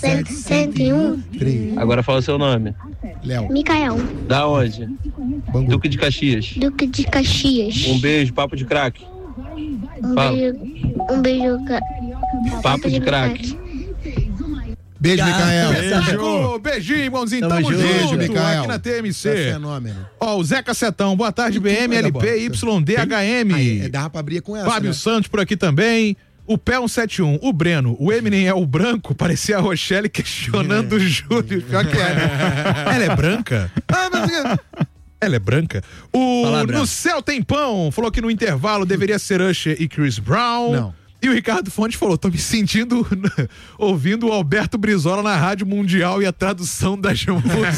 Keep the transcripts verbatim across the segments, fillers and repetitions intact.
sete, cento e um. Agora fala o seu nome. Léo. Micael. Da onde? Bangu. Duque de Caxias. Duque de Caxias. Um beijo, papo de craque. Um Fala. beijo. Um beijo. ca- Papo de craque. Beijo, Micael. Beijo. Beijinho, irmãozinho. Tamo, Tamo junto. junto, Micael. Aqui na T M É C. fenômeno. Ó, o Zé Cacetão. Boa tarde, B M, L P, Y D, H M. Aí, dava pra abrir com essa, Fábio né? Santos por aqui também. O Pé cento e setenta e um, o Breno, o Eminem é o branco, parecia a Rochelle questionando o Júlio. Pior que é, né? Ela é branca? Ah, mas... Ela é branca. O Fala, No Céu Tem Pão falou que no intervalo deveria ser Usher e Chris Brown. Não. E o Ricardo Fontes falou: tô me sentindo ouvindo o Alberto Brizola na Rádio Mundial e a tradução das músicas.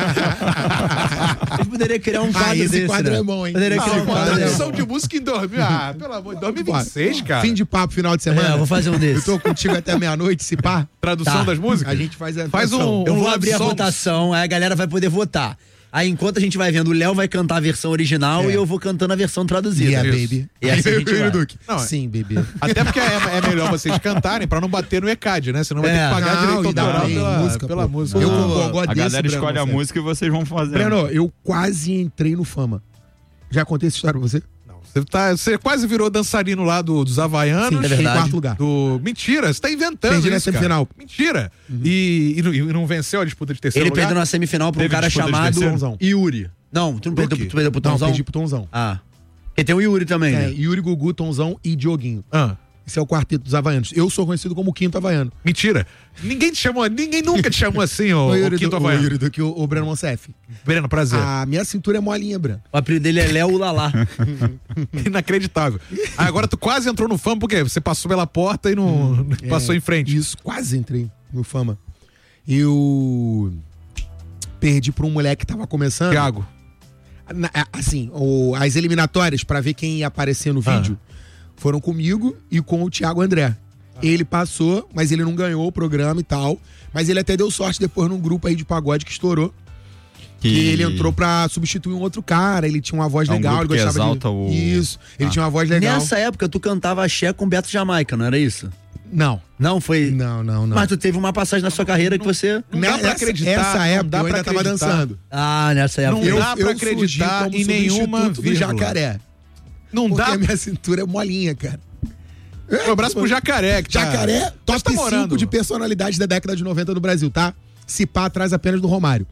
A gente poderia criar um quadro Ah, esse desse, quadro né? é bom, hein? Poderia Ah, criar um o quadro quadro é desse. Tradução de música em dois mil. Ah, pelo amor de Deus. dois mil e vinte e seis, cara. Fim de papo, final de semana. É, eu vou fazer um desses. Eu tô contigo até meia-noite, se pá. Tradução Tá. das músicas? A gente faz a Faz um. Eu um vou love abrir a songs. votação, aí a galera vai poder votar. Aí enquanto a gente vai vendo, o Léo vai cantar a versão original É. e eu vou cantando a versão traduzida. Yeah, Isso. baby. E assim a gente vai. Duque. Não, Sim, baby. Até porque é, é melhor vocês cantarem pra não bater no E C A D, né? Senão vai ter É. que pagar Não, direito e dá autoral bem, pela música, pela pô. música. Eu Ô, concordo A desse, galera Breno, escolhe a você. música e vocês vão fazer. Breno, eu quase entrei no Fama. Já contei essa história pra você? Você, tá, você quase virou dançarino lá do, dos Havaianos. Sim, é em verdade. quarto lugar. Do... Mentira, você tá inventando Perdi na isso, cara. semifinal. Mentira. E, e não- e não venceu a disputa de terceiro Ele lugar? perdeu na semifinal pra um Teve cara disputa de chamado terceiro? Yuri. Não, tu não perdeu, Duque. tu perdeu pro Não, Tonzão? perdi pro Tonzão. Ah. Porque tem o Yuri também, É, né? Yuri, Gugu, Tonzão e Dioguinho. Ah, Esse é o quarteto dos Havaianos. Eu sou conhecido como o quinto Havaiano. mentira. Ninguém te chamou, ninguém nunca te chamou assim, ô, O ô Yuri, Quinto do, o Havaiano. Yuri do que o, o Breno Monsef. Breno, prazer. A minha cintura é molinha, Breno. O apelido dele é Léo Lalá. Inacreditável. Ah, agora tu quase entrou no fã, porque você passou pela porta e não passou É, em frente. Isso, quase entrei no Fama. Eu perdi pra um moleque que tava começando. Thiago. Na- assim, o- as eliminatórias pra ver quem ia aparecer no vídeo foram comigo e com o Thiago André. Ele passou, mas ele não ganhou o programa e tal. Mas ele até deu sorte depois num grupo aí de pagode que estourou. Que ele entrou pra substituir um outro cara, ele tinha uma voz É um legal, ele grupo que gostava exalta de... o- Isso, ele Ah. tinha uma voz legal. Nessa época, tu cantava axé com Beto Jamaica, não era isso? Não, Não, foi... não, não, não. Mas tu teve uma passagem na sua carreira que você... Não dá Nessa- pra acreditar, Essa não época dá eu pra ainda tava acreditar. dançando. Ah, nessa época. Não Eu, dá pra eu acreditar surgi como em nenhuma substituto do vírgula. Jacaré. Não Porque dá. a minha cintura é molinha, cara. Um abraço pro Jacaré. Que tá... Jacaré, Mas top tá morando. cinco de personalidades da década de noventa no Brasil, tá? Se pá, atrás apenas do Romário.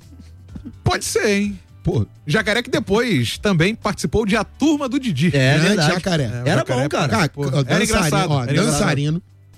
Pode ser, hein? Pô, Jacaré que depois também participou de A Turma do Didi. É grande verdade. Jacaré. É, o Era Jacaré bom, cara. Cara, Pô, ó, era dançarino, engraçado, ó, era engraçado. dançarino,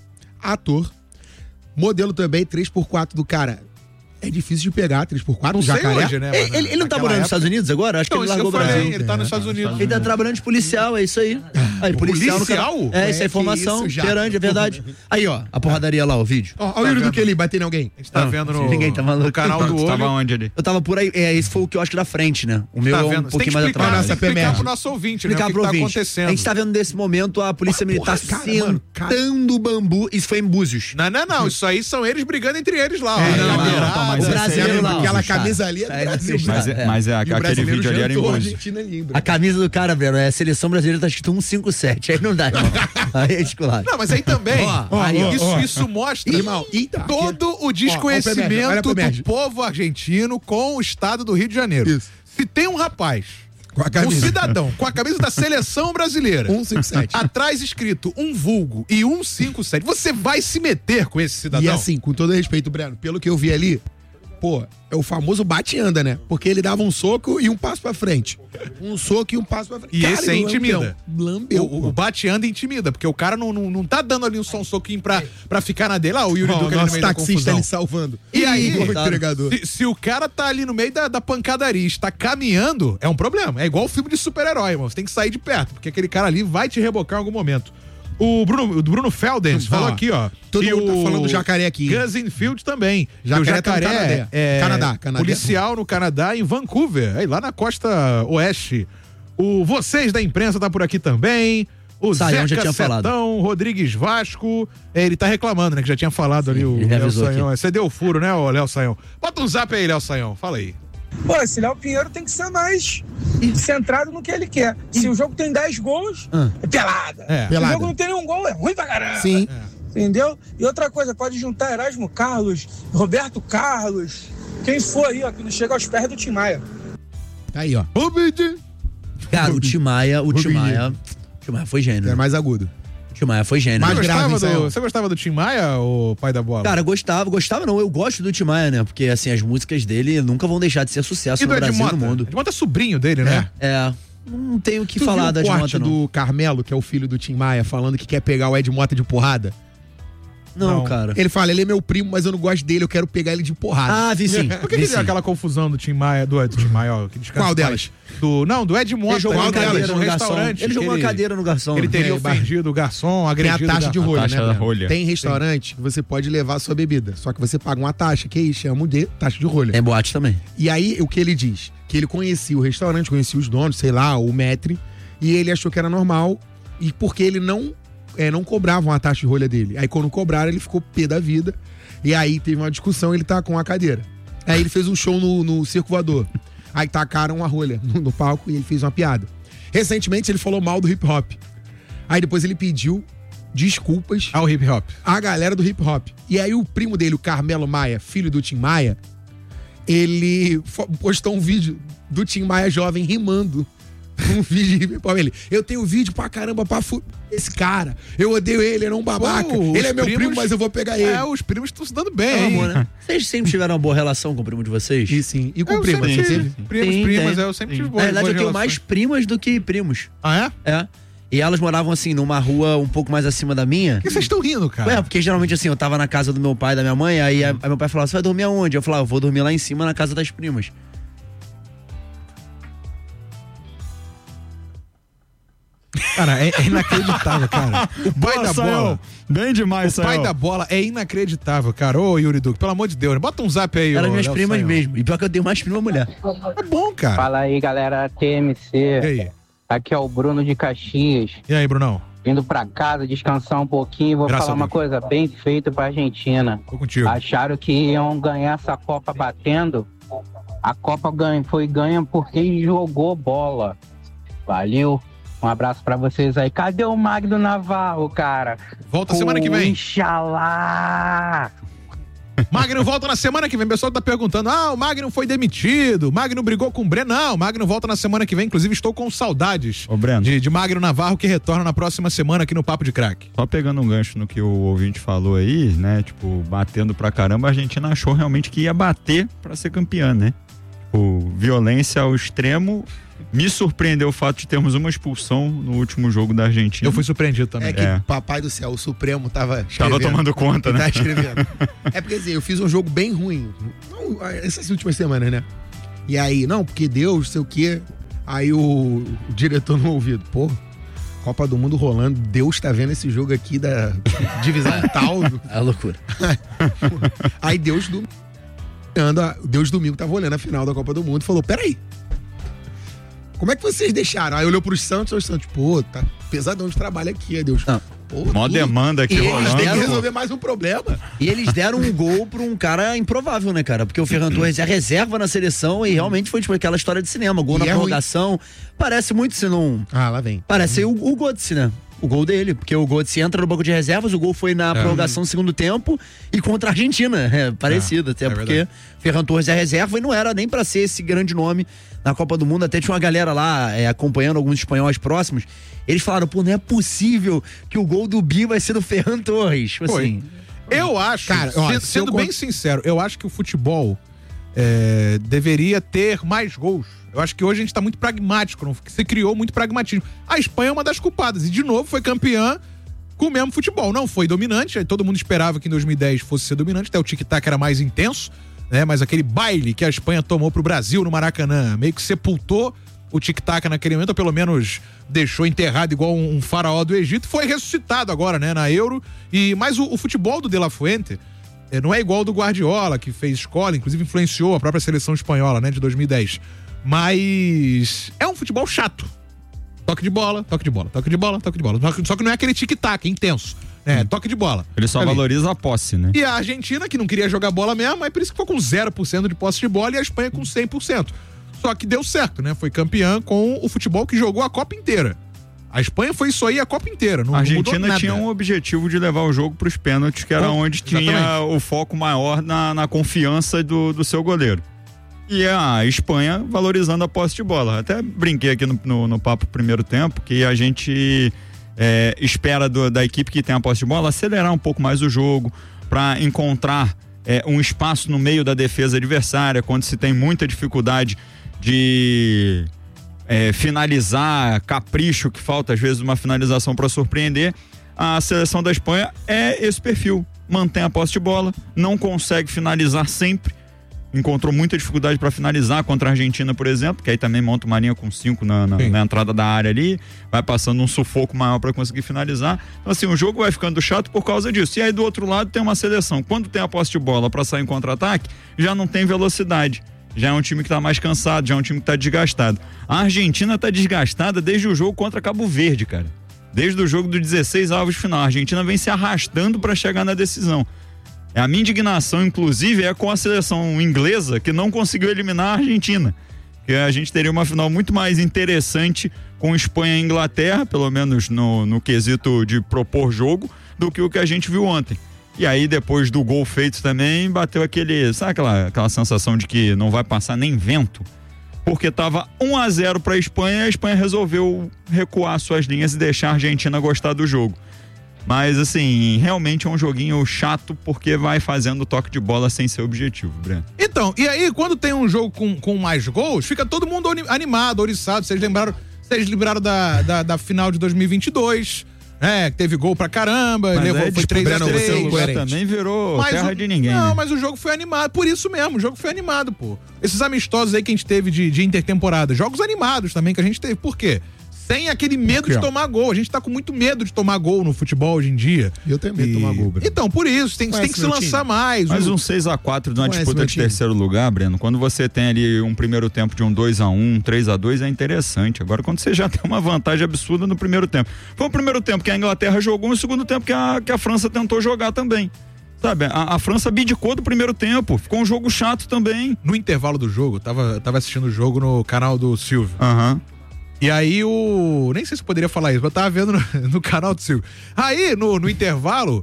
ator, modelo também, três por quatro do cara. É difícil de pegar, três por quatro, Não sei Jacaré. hoje, né? mas Ele, ele não tá naquela morando nos época- Estados Unidos agora? Acho que Então, ele isso que largou eu o falei, Brasil. ele tá nos Estados Unidos. Ele tá trabalhando de policial, é isso aí. Aí, policial, no Policial? canal. É, isso É, é informação. que isso, já. Gerante, é verdade. Aí, ó, a porradaria lá, o vídeo. Ó, ó o Yuri do que ali, batendo em alguém. A gente tá Não, vendo no, ninguém tá maluco. no canal do Tu Olho. tava onde ali? Eu tava por aí, é, esse foi o que eu acho que da frente, né? O meu Tá é um vendo? Você tem que pouquinho mais explicar, atrás. tem que explicar Nossa, pro nosso ouvinte, né? O Explicar que, pro que tá ouvinte. acontecendo. A gente tá vendo nesse momento a polícia Porra, militar cara, mano, cara. sentando o bambu. Isso foi em Búzios. Não, não, não. Isso aí são eles brigando entre eles lá. ó. É, Na não, não, beirada. não, mas o esse brasileiro aí é lá. ó. Aquela Tá. camisa ali é do Tá, Brasil. tá. Mas, é, mas é, E o aquele brasileiro vídeo ali era em jantou a Búzios. Argentina ali, A camisa do cara, Breno, é a seleção brasileira, tá escrito cento e cinquenta e sete. Aí não dá, irmão. Aí é escolar. Não, mas aí também, Ó, ó, aí, ó, isso, ó. isso mostra Irmão, eita, todo o Ó, ó, desconhecimento Pemerge, olha, do Pemerge. povo argentino com o estado do Rio de Janeiro. Isso. Se tem um rapaz, Com a um camisa. cidadão, com a camisa da seleção brasileira, um cinco sete. atrás escrito um vulgo e um cinco sete, você vai se meter com esse cidadão? E assim, com todo respeito, Breno, pelo que eu vi ali, pô, é o famoso bate e anda, né? Porque ele dava um soco e um passo pra frente. Um soco e um passo pra frente. E Cara, esse aí ele intimida. lambeu. Lambeu, O, o pô. bate-anda intimida, porque o cara não, não, não tá dando ali um só um soquinho pra, pra ficar na dele. Ah, o Yuri Ó, Duque o ali no nosso meio da taxista confusão. ali salvando. E aí, o entregador. Se, se o cara tá ali no meio da, da pancadaria e está caminhando, é um problema. É igual o filme de super-herói, irmão. Você tem que sair de perto, porque aquele cara ali vai te rebocar em algum momento. O Bruno, o Bruno Feldens Ó, falou aqui, ó. todo que mundo tá o falando do Jacaré aqui. Gus Infield também. Jacaré Que o tá no Jacaré Canadá. é Canadá, Canadá. policial no Canadá, em Vancouver, aí lá na costa oeste. O Vocês da Imprensa tá por aqui também. O Saião Zé já tinha Cacetão, Rodrigues Vasco. É, ele tá reclamando, né? Que já tinha falado ali o ele Léo avisou Saião. aqui. Você deu o furo, né, ô Léo Saião? Bota um zap aí, Léo Saião. Fala aí. Pô, esse Léo Pinheiro tem que ser mais centrado no que ele quer. Se o jogo tem dez gols, Ah. é pelada. É. Se o Pelada. jogo não tem nenhum gol, é ruim pra caramba. Sim. entendeu? E outra coisa, pode juntar Erasmo Carlos, Roberto Carlos, quem for aí, ó, que não chega aos pés do Tim Maia. Tá aí, ó. Cara, o Tim Maia, o Tim Maia, o Tim Maia foi gênio. É mais agudo. O Tim Maia foi gênio. Mais Você grave, gostava, Israel. do, você gostava do Tim Maia, o pai da bola? Cara, gostava, gostava não, eu gosto do Tim Maia, né? Porque, assim, as músicas dele nunca vão deixar de ser sucesso e no do Brasil e Edmota? no mundo. Edmota é sobrinho dele, né? É, não tenho o que Tu falar da viu o Edmota, corte não. do Carmelo, que é o filho do Tim Maia, falando que quer pegar o Ed Mota de porrada? Não, Não. cara. Ele fala, ele é meu primo, mas eu não gosto dele, eu quero pegar ele de porrada. Ah, vi sim. Por que, vi que sim. deu aquela confusão do Tim Maia, do, do Tim Maia, ó, que descansa Qual em delas? paz? Do, não, do Edmota. Ele jogou Qual uma delas? cadeira no no garçom. restaurante. Ele jogou que uma cadeira no garçom. Ele teria É, ofendido o garçom, Tem a agredido taxa o de garçom. rolha, taxa né? da Breno? rolha. Tem restaurante que você pode levar a sua bebida, só que você paga uma taxa, que aí chamam de taxa de rolha. Tem boate também. E aí, o que ele diz? Que ele conhecia o restaurante, conhecia os donos, sei lá, o maître, e ele achou que era normal, e porque ele não, é, não cobravam a taxa de rolha dele. Aí, quando cobraram, ele ficou pé da vida, e aí teve uma discussão, ele tá com a cadeira. Aí ele fez um show no, no Circo Voador. Aí tacaram a rolha no, no palco e ele fez uma piada. Recentemente, ele falou mal do hip hop. Aí depois ele pediu desculpas Ao hip hop. a galera do hip hop. E aí o primo dele, o Carmelo Maia, filho do Tim Maia, ele fo- postou um vídeo do Tim Maia jovem rimando. Um vídeo de hip hop. Ele, eu tenho vídeo pra caramba pra fu... esse cara. Eu odeio ele, ele é um babaca. Pô, ele é os meu primos- primo, mas eu vou pegar ele. É, os primos estão se dando bem, É, hein? amor, né? Vocês sempre tiveram uma boa relação com o primo de vocês? E sim. E com Eu o primo, sempre você tive. teve? Primos, Sim, primas, tem. eu sempre tive Na boas verdade, eu tenho boas mais relações. primas do que primos. Ah, é? É. E elas moravam, assim, numa rua um pouco mais acima da minha. Por que vocês estão rindo, cara? Ué, porque geralmente, assim, eu tava na casa do meu pai e da minha mãe, aí, aí meu pai falava, você vai dormir aonde? Eu falava, eu vou dormir lá em cima na casa das primas. Cara, é, é inacreditável, cara. O pai Boa, da Sael. bola. Bem demais, O pai Sael. da bola é inacreditável, cara. Ô, Yuri Duque, pelo amor de Deus, né? Bota um zap aí, Eram ô, minhas Léo primas Sael. mesmo. E pior que eu tenho mais prima mulher. É bom, cara. Fala aí, galera T M C. E aí? Aqui é o Bruno de Caxias. E aí, Brunão? Vindo pra casa, descansar um pouquinho. Vou Graças falar a uma Deus. coisa bem feita pra Argentina. Tô contigo. Acharam que iam ganhar essa Copa batendo. A Copa ganha, foi ganha porque jogou bola. Valeu. Um abraço pra vocês aí. Cadê o Magno Navarro, cara? Volta semana que vem. Inxalá! Magno volta na semana que vem. O pessoal tá perguntando: ah, o Magno foi demitido. Magno brigou com o Breno. Não, o Magno volta na semana que vem. Inclusive, estou com saudades Ô, Breno. de, de Magno Navarro, que retorna na próxima semana aqui no Papo de Craque. Só pegando um gancho no que o ouvinte falou aí, né? Tipo, batendo pra caramba, a Argentina achou realmente que ia bater pra ser campeã, né? Tipo, violência ao extremo. Me surpreendeu o fato de termos uma expulsão no último jogo da Argentina. Eu fui surpreendido também. É que É. papai do céu, o Supremo tava Tava escrevendo. tomando conta, Ele né? tá escrevendo. É porque assim, eu fiz um jogo bem ruim. Não, essas últimas semanas, né? E aí, não, porque Deus, sei o quê. Aí o, o diretor no ouvido, pô, Copa do Mundo rolando, Deus tá vendo esse jogo aqui da divisão tal. É loucura. Aí Deus do Deus domingo tava olhando a final da Copa do Mundo e falou: peraí, como é que vocês deixaram? Aí olhou pros Santos, os Santos, pô, tá pesadão de trabalho aqui, é Deus. Não. Pô, Mó tudo- demanda aqui E eles rolando. Tem que deram- resolver mais um problema. E eles deram um gol pra um cara improvável, né, cara? Porque o Ferran Torres é reserva na seleção e realmente foi tipo aquela história de cinema. Gol E na é prorrogação. Parece muito, se não... Ah, lá vem. Parece o, o Götze, né? O gol dele, porque o Götze entra no banco de reservas, o gol foi na prorrogação do segundo tempo e contra a Argentina. É parecido, É, até é porque verdade. Ferran Torres é reserva e não era nem pra ser esse grande nome na Copa do Mundo. Até tinha uma galera lá é, acompanhando alguns espanhóis próximos. Eles falaram, pô, não é possível que o gol do Bi vai ser do Ferran Torres. Tipo Foi. assim, Eu acho, Cara, ó, sendo, se sendo eu bem con- sincero, eu acho que o futebol é, deveria ter mais gols. Eu acho que hoje a gente tá muito pragmático, não? Se criou muito pragmatismo. A Espanha é uma das culpadas e de novo foi campeã com o mesmo futebol. Não foi dominante, aí todo mundo esperava que em dois mil e dez fosse ser dominante, até o tic-tac era mais intenso, né? Mas aquele baile que a Espanha tomou pro Brasil no Maracanã meio que sepultou o tic-tac naquele momento, ou pelo menos deixou enterrado igual um, um faraó do Egito, foi ressuscitado agora, né, na Euro. E mas o, o futebol do De La Fuente é, não é igual ao do Guardiola, que fez escola, inclusive influenciou a própria seleção espanhola, né, de dois mil e dez. Mas é um futebol chato. Toque de bola, toque de bola, toque de bola, toque de bola. Só que, só que não é aquele tic-tac intenso, né? Toque de bola. Ele só Ali. valoriza a posse, né? E a Argentina, que não queria jogar bola mesmo, é por isso que ficou com zero por cento de posse de bola, e a Espanha com cem por cento. Só que deu certo, né? Foi campeã com o futebol que jogou a Copa inteira. A Espanha foi isso aí a Copa inteira. Não, A não mudou Argentina nada. tinha um objetivo de levar o jogo para os pênaltis, que era Oh, onde tinha exatamente. o foco maior na, na confiança do, do seu goleiro. E a Espanha valorizando a posse de bola. Até brinquei aqui no, no, no papo primeiro tempo que a gente é, espera do, da equipe que tem a posse de bola acelerar um pouco mais o jogo para encontrar é, um espaço no meio da defesa adversária, quando se tem muita dificuldade de é, finalizar, capricho que falta às vezes uma finalização para surpreender. A seleção da Espanha é esse perfil, mantém a posse de bola, não consegue finalizar sempre, encontrou muita dificuldade para finalizar contra a Argentina, por exemplo, que aí também monta uma linha com cinco na, na, na entrada da área ali, vai passando um sufoco maior para conseguir finalizar. Então assim, o jogo vai ficando chato por causa disso. E aí do outro lado tem uma seleção, quando tem a posse de bola para sair em contra-ataque, já não tem velocidade. Já é um time que tá mais cansado, já é um time que tá desgastado. A Argentina tá desgastada desde o jogo contra Cabo Verde, cara. Desde o jogo do dezesseis avos de final. A Argentina vem se arrastando para chegar na decisão. A minha indignação, inclusive, é com a seleção inglesa que não conseguiu eliminar a Argentina. Que a gente teria uma final muito mais interessante com Espanha e Inglaterra, pelo menos no, no quesito de propor jogo, do que o que a gente viu ontem. E aí, depois do gol feito também, bateu aquele, sabe aquela, aquela sensação de que não vai passar nem vento? Porque tava um a zero para a Espanha e a Espanha resolveu recuar suas linhas e deixar a Argentina gostar do jogo. Mas, assim, realmente é um joguinho chato porque vai fazendo toque de bola sem ser objetivo, Breno. Então, e aí, quando tem um jogo com, com mais gols, fica todo mundo animado, oriçado. Vocês lembraram, vocês lembraram da, da, da final de dois mil e vinte e dois, né? Que teve gol pra caramba, Mas levou, é, foi três a três. Seu lugar também virou Mas terra o- de ninguém, Não, né? mas o jogo foi animado, por isso mesmo, o jogo foi animado, pô. Esses amistosos aí que a gente teve de, de intertemporada, jogos animados também que a gente teve, por quê? Sem aquele medo de tomar gol. A gente tá com muito medo de tomar gol no futebol hoje em dia. Eu tenho medo de tomar gol, Breno. Então, por isso, tem, tem que se meu lançar time? mais. Mas O- um seis a quatro numa Conhece disputa meu de time? terceiro lugar, Breno, quando você tem ali um primeiro tempo de um dois a um, três a dois, é interessante. Agora, quando você já tem uma vantagem absurda no primeiro tempo. Foi o primeiro tempo que a Inglaterra jogou e o segundo tempo que a, que a França tentou jogar também. Sabe, a, a França abdicou do primeiro tempo. Ficou um jogo chato também. No intervalo do jogo, eu tava, tava assistindo o jogo no canal do Silvio. Aham. E aí o... Nem sei se eu poderia falar isso, mas eu tava vendo no, no canal do Silvio. Aí, no, no intervalo,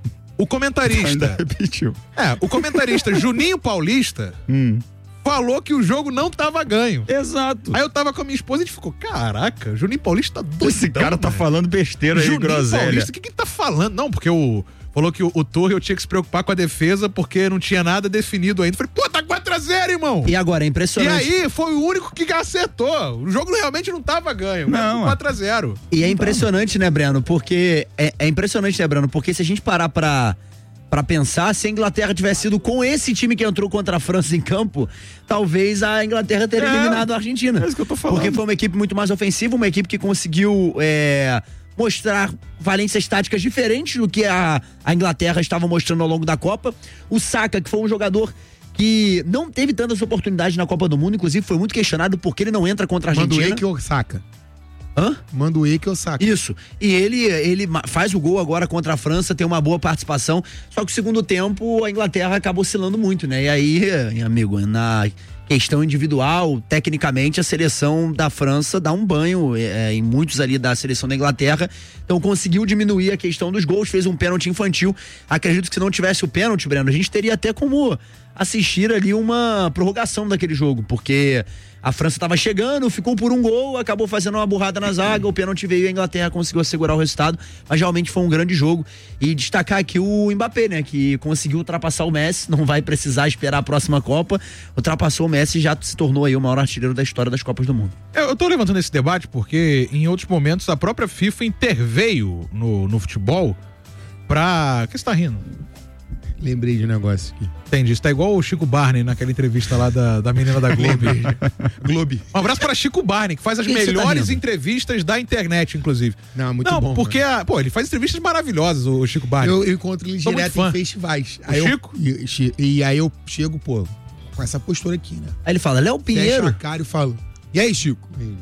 o comentarista... Ainda repetiu. É, o comentarista Juninho Paulista Hum. falou que o jogo não tava ganho. Exato. Aí eu tava com a minha esposa e a gente ficou, caraca, Juninho Paulista tá doidão, Esse cara tá mano. falando besteira aí, Juninho groselha. Paulista, o que que ele tá falando? Não, porque o... Falou que o, o Torre eu tinha que se preocupar com a defesa porque não tinha nada definido ainda. Falei, pô, tá quatro a zero, irmão. E agora, é E impressionante. aí, foi o único que acertou. O jogo realmente não tava ganho. Não, quatro a zero. E é impressionante, né, Breno? Porque. É, é impressionante, né, Breno? Porque se a gente parar pra, pra pensar, se a Inglaterra tivesse sido com esse time que entrou contra a França em campo, talvez a Inglaterra teria É, eliminado a Argentina. é isso que eu tô falando. Porque foi uma equipe muito mais ofensiva, uma equipe que conseguiu. É, mostrar valências táticas diferentes do que a, a Inglaterra estava mostrando ao longo da Copa. O Saka, que foi um jogador que não teve tantas oportunidades na Copa do Mundo, inclusive foi muito questionado porque ele não entra contra a Manda o Argentina. Eike Osaka. Hã? Manda o Eike Osaka. Isso. E ele, ele ma- faz o gol agora contra a França, tem uma boa participação. Só que o segundo tempo, a Inglaterra acabou oscilando muito, né? E aí, eh, amigo, na questão individual, tecnicamente, a seleção da França dá um banho eh, em muitos ali da seleção da Inglaterra. Então conseguiu diminuir a questão dos gols, fez um pênalti infantil. Acredito que se não tivesse o pênalti, Breno, a gente teria até como assistir ali uma prorrogação daquele jogo, porque a França estava chegando, ficou por um gol, acabou fazendo uma burrada na zaga, o pênalti veio e a Inglaterra conseguiu assegurar o resultado, mas realmente foi um grande jogo. E destacar aqui o Mbappé, né, que conseguiu ultrapassar o Messi, não vai precisar esperar a próxima Copa, ultrapassou o Messi e já se tornou aí o maior artilheiro da história das Copas do Mundo. Eu, eu tô levantando esse debate porque em outros momentos a própria FIFA interveio no, no futebol pra... O que você tá rindo? Lembrei de um negócio aqui. Entendi, isso tá igual o Chico Barney naquela entrevista lá da, da menina da Globo. Globe. Um abraço para Chico Barney, que faz as Por que que você tá melhores rindo? entrevistas da internet, inclusive. Não, muito Não, bom. porque, a, pô, ele faz entrevistas maravilhosas, o Chico Barney. Eu, eu encontro ele Sou muito direto fã. em festivais. O Aí eu- Chico? e, chi- e aí eu chego, pô, com essa postura aqui, né? Aí ele fala, Léo Fecho Pinheiro. a cara e falo, e aí, Chico? Ele,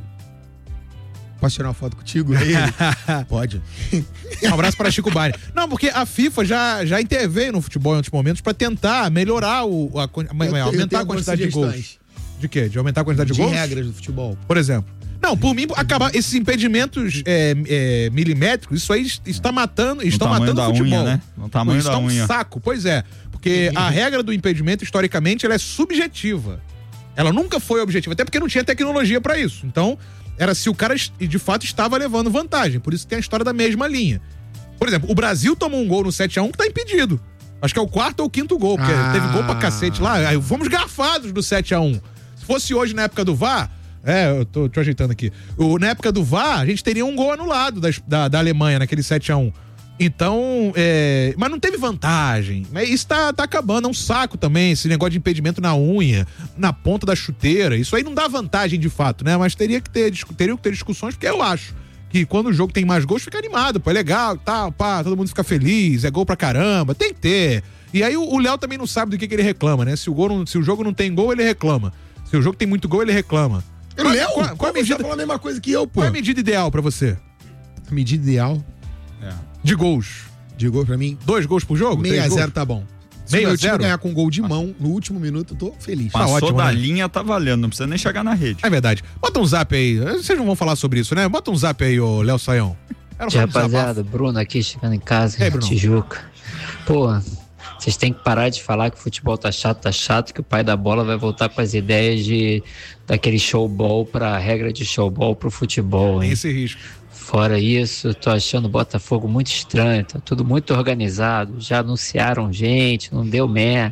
posso tirar uma foto contigo? Aí ele, pode. Um abraço para Chico Barney. Não, porque a FIFA já, já interveio no futebol em outros momentos pra tentar melhorar o. A, a- Eu tenho- eu aumentar tenho a quantidade de algumas gols. sugestões De quê? De aumentar a quantidade de, De gols? regras do futebol. Por exemplo. Não, por mim, acabar esses impedimentos é, é, milimétricos, isso aí está matando, estão tamanho matando o da futebol. unha, né? No tamanho está da um unha. saco, pois é. Porque a regra do impedimento, historicamente, ela é subjetiva. Ela nunca foi objetiva, até porque não tinha tecnologia pra isso. Então, era se o cara de fato estava levando vantagem. Por isso tem a história da mesma linha. Por exemplo, o Brasil tomou um gol no sete a um que tá impedido. Acho que é o quarto ou o quinto gol, porque Ah. teve gol pra cacete lá. Aí fomos garfados do sete a um. Se fosse hoje, na época do V A R, é, eu tô te ajeitando aqui. O, na época do V A R, a gente teria um gol anulado das- da, da Alemanha, naquele sete a um. Então, é, mas não teve vantagem. Mas isso tá, tá acabando, é um saco também, esse negócio de impedimento na unha, na ponta da chuteira. Isso aí não dá vantagem de fato, né? Mas teria que ter, discu- teria que ter discussões, porque eu acho que quando o jogo tem mais gols, fica animado, pô, é legal, tá, pá, todo mundo fica feliz, é gol pra caramba, tem que ter. E aí o o Léo também não sabe do que, que ele reclama, né? Se o, gol não- se o jogo não tem gol, ele reclama. Se o jogo tem muito gol, ele reclama. Qual- Léo, qual, qual, a você medida, tá falando a mesma coisa que eu, pô. qual é a medida ideal pra você? A medida ideal De gols? de gol pra mim, Dois gols por jogo? meio Três a gols? zero tá bom. Se Meio o a meu time zero? ganhar com gol de mão no último minuto, eu tô feliz. Tá Passou ótimo, da né? linha, tá valendo, não precisa nem chegar na rede. É verdade. Bota um zap aí. Vocês não vão falar sobre isso, né? Bota um zap aí, ô Léo Saião. Era só um Rapaziada, Bruno aqui chegando em casa, E aí, Bruno? Tijuca. Pô, vocês têm que parar de falar que o futebol tá chato, tá chato, que o pai da bola vai voltar com as ideias de daquele showball pra regra de showball pro futebol, Tem hein? esse risco. Fora isso, tô achando o Botafogo muito estranho, tá tudo muito organizado, já anunciaram gente, não deu merda.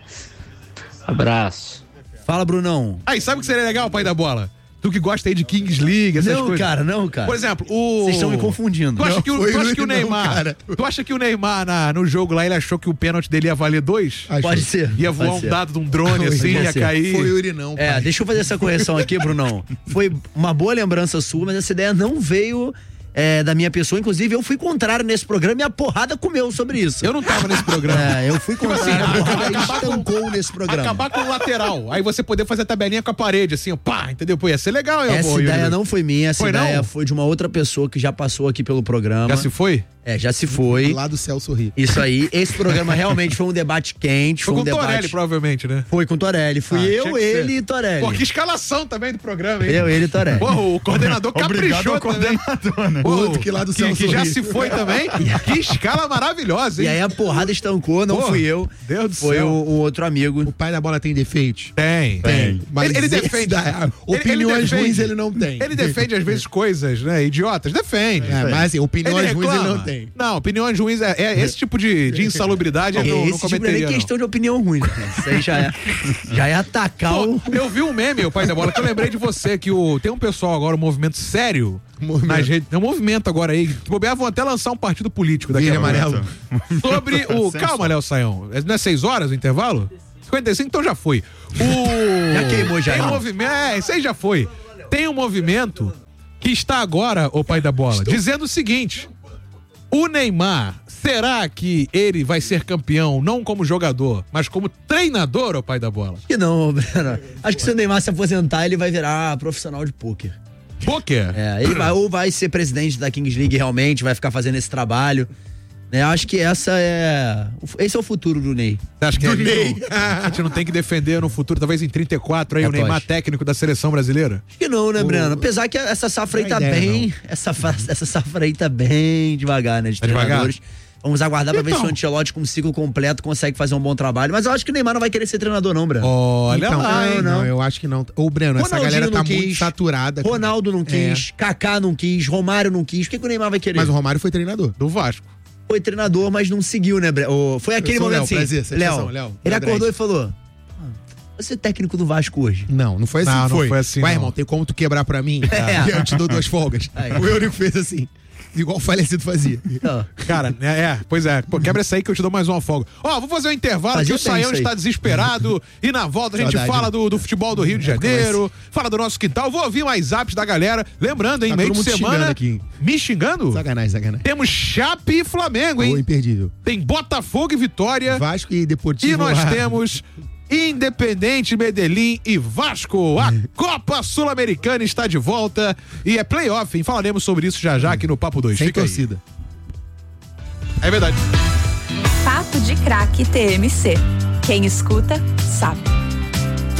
Abraço. Fala, Brunão. Aí, sabe o que seria legal, pai da bola? Tu que gosta aí de Kings League, essas Não, coisas. cara, não, cara. Por exemplo, o... Vocês estão me confundindo. Tu acha Não, que o, foi tu acha ele que o não, Neymar... cara. Tu acha que o Neymar, na- no jogo lá, ele achou que o pênalti dele ia valer dois? Achou. Pode ser. Ia voar pode um ser. dado de um drone, Não, assim, pode ia ser. cair. Foi o Urinão, É, pai. deixa eu fazer essa correção aqui, Brunão. Foi uma boa lembrança sua, mas essa ideia não veio é, da minha pessoa. Inclusive, eu fui contrário nesse programa e a porrada comeu sobre isso. Eu não tava nesse programa. É, eu fui contrário, assim, a porrada acabar com- estancou nesse programa. Acabar com o lateral. Aí você poder fazer a tabelinha com a parede, assim, ó, pá, entendeu? Pô, ia ser legal, eu Essa vou, ideia Yuri. não foi minha, essa Foi, ideia não? foi de uma outra pessoa que já passou aqui pelo programa. Já se foi? É, já se foi. Lá do céu sorri. Isso aí. Esse programa realmente foi um debate quente, Foi foi, com um o Torelli, debate. provavelmente, né? Foi com o Torelli. Fui Ah, tinha eu, que ser. ele e Torelli. Pô, que escalação também do programa, hein? Eu, ele e Torelli. Porra, o coordenador Obrigado caprichou ao também. coordenador, né? Pô, Outro que lá do que, céu que já sorri. se foi também. Que escala maravilhosa, hein? E aí a porrada estancou, não Pô, fui eu. Deus do Foi céu. o, o outro amigo. O pai da bola tem defeitos? Tem. Tem. Mas Ele- ele esse defende- da- ele- ele opiniões defende. ruins ele não tem. Ele defende, às vezes, coisas, né? Idiotas. Defende. É, mas assim, opiniões ruins ele não tem. Não, opiniões ruins é, é esse tipo de, de insalubridade eu não, não Esse tipo não é cometeria, nem não. questão de opinião ruim, né? Isso aí já é, já é atacar Pô, o... eu vi um meme, o pai da bola, que eu lembrei de você, que o, tem um pessoal agora, um movimento sério. Movimento. Nas redes, tem um movimento agora aí. Que bobear, vão até lançar um partido político daqui Verde a pouco. amarelo. Sobre o. Calma, Léo Saião. Não é seis horas o intervalo? cinquenta e cinco, então já foi. O... Já queimou, já. Tem um movimento. É, isso aí já foi. Tem um movimento que está agora, o pai da bola, dizendo o seguinte: o Neymar, será que ele vai ser campeão não como jogador, mas como treinador, o pai da bola? Que não, Breno. Acho que se o Neymar se aposentar, ele vai virar profissional de pôquer. Pôquer? É, ele vai, ou vai ser presidente da Kings League realmente, vai ficar fazendo esse trabalho. Né? Acho que essa é. Esse é o futuro do Ney. Você acha que Do a gente, Ney. não, a gente não tem que defender no futuro, talvez em trinta e quatro, aí É, o Neymar pode. técnico da seleção brasileira? Acho que não, né, Breno? Apesar que essa safra aí Não é tá ideia, bem. Essa, fa- essa safra aí tá bem devagar, né? De Tá devagar? treinadores. Vamos aguardar pra ver Então. se o Ancelotti, com um ciclo completo, consegue fazer um bom trabalho. Mas eu acho que o Neymar não vai querer ser treinador, não, Breno. Olha Então, lá, hein? não, não, eu acho que não. Ô, Breno, essa Ronaldinho galera tá não muito quis, saturada. cara. Ronaldo não quis, Kaká não quis, Romário não quis. O que, que o Neymar vai querer? Mas o Romário foi treinador. Do Vasco. Foi treinador, mas não seguiu, né, Bre- o- Foi aquele Eu sou o momento Léo, assim. prazer, satisfação, Léo, Léo. ele Léo acordou Dredd. e falou: "Ah, você é técnico do Vasco hoje." Não, não foi assim Não, que não foi. foi assim, Vai, não. irmão, tem como tu quebrar pra mim? É. Eu te dou duas folgas. Aí. O Eurico fez assim. Igual o falecido fazia. Então, Cara, é, é, pois é. Pô, quebra essa aí que eu te dou mais uma folga. Ó, vou fazer um intervalo Fazia que o bem Saião isso aí. está desesperado. E na volta a gente Saudade, fala né? do, do futebol do Rio de Janeiro, fala do nosso quintal. Vou ouvir mais apps da galera. Lembrando, hein, Tá meio todo de mundo semana. xingando aqui. Me xingando? Sacanagem, sacanagem. Temos Chape e Flamengo, Ô, hein? imperdível. Tem Botafogo e Vitória. Vasco e Deportivo. E nós lá. temos Independente Medellín e Vasco. A Copa Sul-Americana está de volta e é playoff, hein? Falaremos sobre isso já já aqui no Papo dois. Sem Fica aí. torcida. É verdade. Papo de Craque T M C. Quem escuta, sabe.